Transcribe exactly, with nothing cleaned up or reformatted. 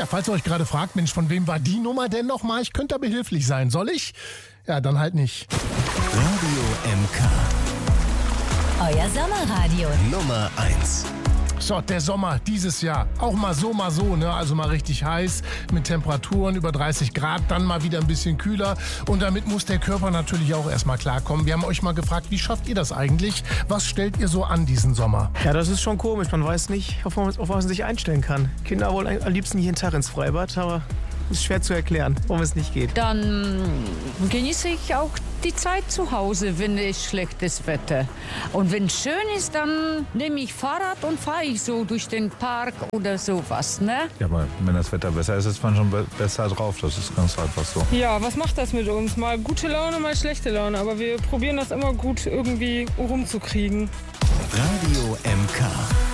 Tja, falls ihr euch gerade fragt, Mensch, von wem war die Nummer denn nochmal? Ich könnte da behilflich sein. Soll ich? Ja, dann halt nicht. Radio M K. Euer Sommerradio. Nummer eins. So, der Sommer dieses Jahr. Auch mal so, mal so, ne? Also mal richtig heiß mit Temperaturen über dreißig Grad, dann mal wieder ein bisschen kühler. Und damit muss der Körper natürlich auch erstmal klarkommen. Wir haben euch mal gefragt, wie schafft ihr das eigentlich? Was stellt ihr so an diesen Sommer? Ja, das ist schon komisch. Man weiß nicht, auf was auf was man sich einstellen kann. Kinder wollen am liebsten jeden Tag ins Freibad, aber ist schwer zu erklären, warum es nicht geht. Dann genieße ich auch die Zeit zu Hause, wenn es schlechtes Wetter. Und wenn es schön ist, dann nehme ich Fahrrad und fahre ich so durch den Park oder sowas, ne? Ja, aber wenn das Wetter besser ist, ist man schon be- besser drauf. Das ist ganz einfach so. Ja, was macht das mit uns? Mal gute Laune, mal schlechte Laune. Aber wir probieren das immer gut irgendwie rumzukriegen. Radio M K.